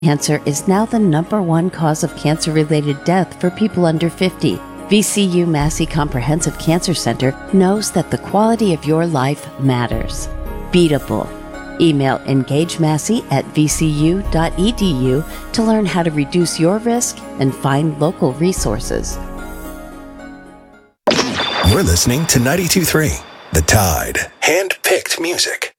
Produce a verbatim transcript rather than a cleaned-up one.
Cancer is now the number one cause of cancer-related death for people under fifty. V C U Massey Comprehensive Cancer Center knows that the quality of your life matters. Beatable. Email engagemassey at v c u dot e d u to learn how to reduce your risk and find local resources. We're listening to ninety-two point three The Tide. Hand-picked music.